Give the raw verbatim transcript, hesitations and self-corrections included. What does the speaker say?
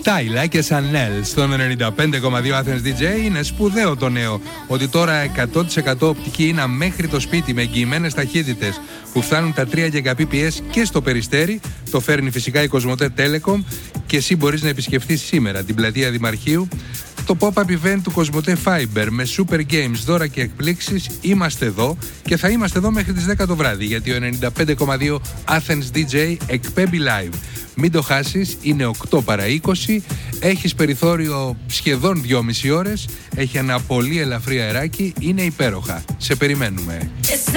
Τάιλα και Σανέλ στον ενενήντα πέντε κόμμα δύο Athens ντι τζέι. Είναι σπουδαίο το νέο ότι τώρα εκατό τοις εκατό οπτική είναι μέχρι το σπίτι με εγγυημένες ταχύτητες που φτάνουν τα τρία Gbps και στο Περιστέρι. Το φέρνει φυσικά η Κοσμοτέ Telecom και εσύ μπορείς να επισκεφτείς σήμερα την πλατεία Δημαρχείου το pop-up event του Κοσμοτέ Fiber με super games, δώρα και εκπλήξεις. Είμαστε εδώ και θα είμαστε εδώ μέχρι τις δέκα το βράδυ, γιατί ο ενενήντα πέντε κόμμα δύο Athens ντι τζέι εκπέμπει live. Μην το χάσεις, είναι οκτώ παρά είκοσι, έχεις περιθώριο σχεδόν δυόμιση ώρες, έχει ένα πολύ ελαφρύ αεράκι, είναι υπέροχα. Σε περιμένουμε.